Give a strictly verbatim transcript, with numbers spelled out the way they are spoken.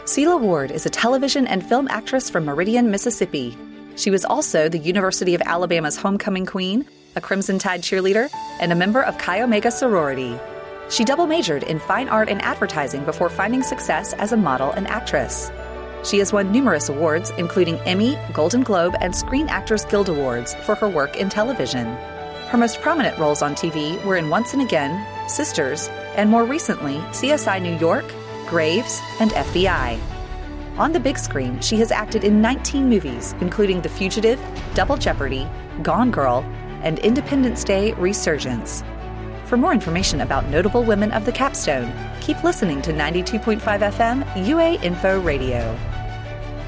Celia Ward is a television and film actress from Meridian, Mississippi. She was also the University of Alabama's homecoming queen, a Crimson Tide cheerleader, and a member of Chi Omega sorority. She double majored in fine art and advertising before finding success as a model and actress. She has won numerous awards, including Emmy, Golden Globe, and Screen Actors Guild Awards for her work in television. Her most prominent roles on T V were in Once and Again, Sisters, and more recently, C S I New York, Graves, and F B I. On the big screen, she has acted in nineteen movies, including The Fugitive, Double Jeopardy, Gone Girl, and Independence Day: Resurgence. For more information about notable women of the Capstone, keep listening to ninety-two point five F M U A Info Radio.